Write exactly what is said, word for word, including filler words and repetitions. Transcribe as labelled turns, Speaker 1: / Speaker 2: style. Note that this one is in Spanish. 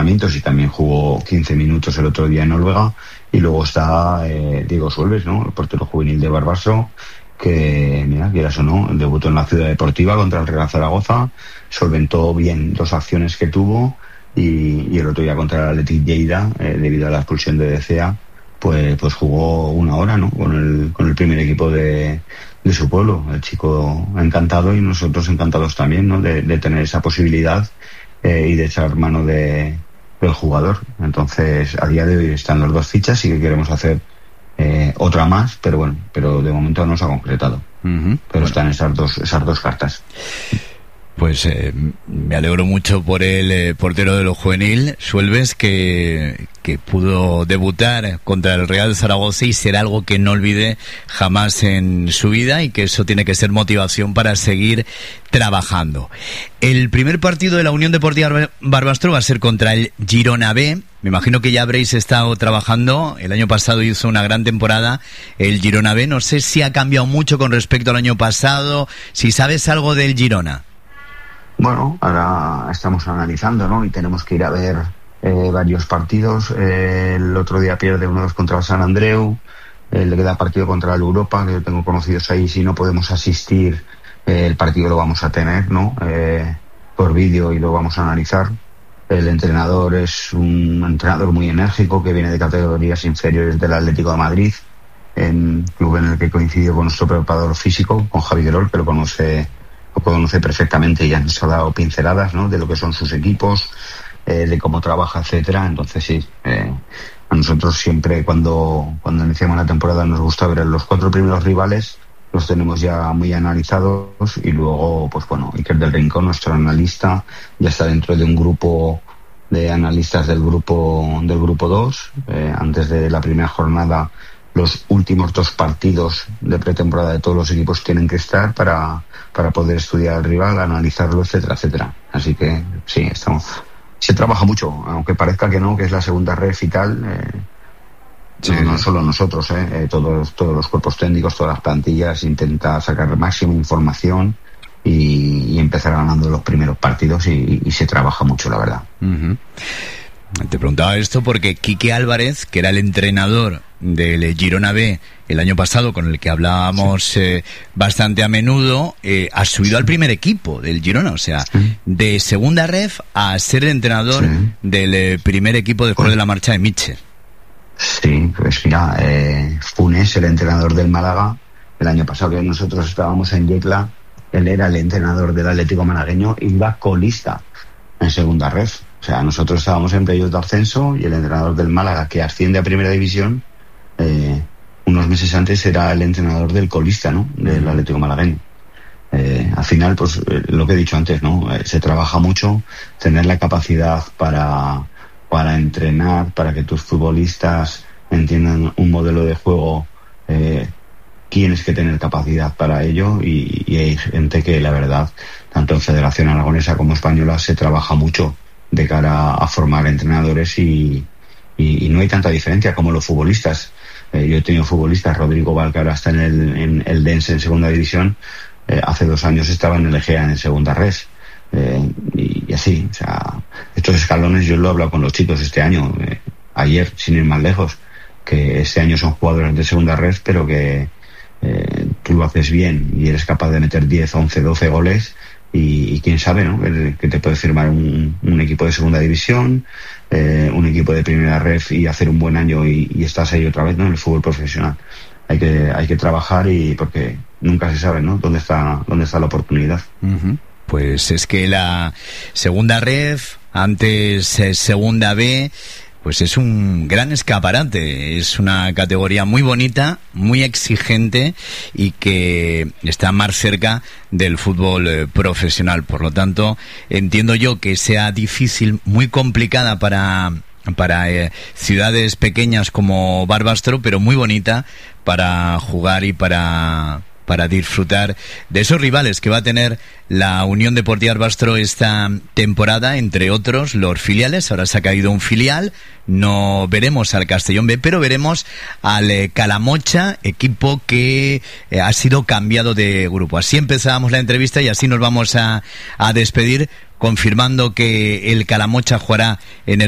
Speaker 1: entrenamientos y también jugó quince minutos el otro día en Noruega. Y luego está eh, Diego Suelves, ¿no? El portero juvenil de Barbastro, que, mira, quieras o no, debutó en la Ciudad Deportiva contra el Real Zaragoza, solventó bien dos acciones que tuvo, y, y el otro día contra el Athletic Lleida, eh, debido a la expulsión de De Cea, pues pues jugó una hora, ¿no? Con el, con el primer equipo de, de su pueblo. El chico encantado y nosotros encantados también, ¿no? De, de tener esa posibilidad eh, y de echar mano de, del jugador. Entonces, a día de hoy están las dos fichas y que queremos hacer eh, otra más, pero bueno, pero de momento no se ha concretado. Uh-huh. Pero bueno, están esas dos, esas dos cartas.
Speaker 2: Pues eh, me alegro mucho por el eh, portero de lo juvenil, Suelves, que, que pudo debutar contra el Real Zaragoza y será algo que no olvide jamás en su vida, y que eso tiene que ser motivación para seguir trabajando. El primer partido de la Unión Deportiva Barbastro va a ser contra el Girona B. Me imagino que ya habréis estado trabajando. El año pasado hizo una gran temporada el Girona B. No sé si ha cambiado mucho con respecto al año pasado, si sabes algo del Girona.
Speaker 1: Bueno, ahora estamos analizando, ¿no? Y tenemos que ir a ver eh, varios partidos. Eh, el otro día pierde uno de los contra el San Andreu. Eh, le queda partido contra el Europa, que yo tengo conocidos ahí. Si no podemos asistir, eh, el partido lo vamos a tener, ¿no? Eh, por vídeo, y lo vamos a analizar. El entrenador es un entrenador muy enérgico que viene de categorías inferiores del Atlético de Madrid, en club en el que coincidió con nuestro preparador físico, con Javi Guerol, que lo conoce lo conoce perfectamente y ya nos ha dado pinceladas, ¿no? De lo que son sus equipos, eh, de cómo trabaja, etcétera. Entonces sí, eh, a nosotros siempre cuando cuando iniciamos la temporada nos gusta ver los cuatro primeros rivales, los tenemos ya muy analizados, y luego, pues bueno, Iker del Rincón, nuestro analista, ya está dentro de un grupo de analistas del grupo del grupo dos. Eh, antes de la primera jornada, los últimos dos partidos de pretemporada de todos los equipos tienen que estar para, para poder estudiar al rival, analizarlo, etcétera, etcétera. Así que sí, estamos, se trabaja mucho, aunque parezca que no, que es la segunda ref y tal. Eh, sí. no, no solo nosotros, eh, eh, todos, todos los cuerpos técnicos, todas las plantillas, intenta sacar máxima información y, y empezar ganando los primeros partidos, y, y se trabaja mucho, la verdad.
Speaker 2: Uh-huh. Te preguntaba esto porque Quique Álvarez, que era el entrenador del Girona B el año pasado, con el que hablábamos sí. eh, bastante a menudo, eh, ha subido sí. al primer equipo del Girona, o sea, sí. de segunda ref a ser el entrenador sí. del eh, primer equipo después pues, de la marcha de Mitchell.
Speaker 1: Sí, pues mira, eh, Funes, el entrenador del Málaga, el año pasado que nosotros estábamos en Yecla, él era el entrenador del Atlético malagueño y iba colista en segunda ref. O sea, nosotros estábamos en playoff de ascenso, y el entrenador del Málaga, que asciende a primera división, eh, unos meses antes era el entrenador del colista, ¿no? Del Atlético malagueño. Eh, al final, pues eh, lo que he dicho antes, ¿no? Eh, se trabaja mucho, tener la capacidad para, para entrenar, para que tus futbolistas entiendan un modelo de juego. Eh, tienes que tener capacidad para ello, y, y hay gente que, la verdad, tanto en Federación Aragonesa como Española, se trabaja mucho de cara a formar entrenadores, y, y, y no hay tanta diferencia como los futbolistas. Eh, yo he tenido futbolistas, Rodrigo Val, que ahora está en el, en el Dense en segunda división, eh, hace dos años estaba en el Egea en segunda res, eh, y, y así, o sea, estos escalones yo lo he hablado con los chicos este año, eh, ayer, sin ir más lejos, que este año son jugadores de segunda res, pero que eh, tú lo haces bien y eres capaz de meter diez, once, doce goles, y, y quién sabe, ¿no? Que, que te puede firmar un, un equipo de segunda división, eh, un equipo de primera ref, y hacer un buen año, y, y estás ahí otra vez, ¿no? En el fútbol profesional. Hay que hay que trabajar, y porque nunca se sabe, ¿no? Dónde está dónde está la oportunidad.
Speaker 2: Uh-huh. Pues es que la segunda ref, antes eh, segunda B, pues es un gran escaparate, es una categoría muy bonita, muy exigente, y que está más cerca del fútbol eh, profesional. Por lo tanto, entiendo yo que sea difícil, muy complicada para para eh, ciudades pequeñas como Barbastro, pero muy bonita para jugar y para para disfrutar de esos rivales que va a tener la Unión Deportiva Barbastro esta temporada, entre otros los filiales. Ahora se ha caído un filial, no veremos al Castellón B, pero veremos al eh, Calamocha, equipo que eh, ha sido cambiado de grupo. Así empezábamos la entrevista, y así nos vamos a, a despedir, confirmando que el Calamocha jugará en el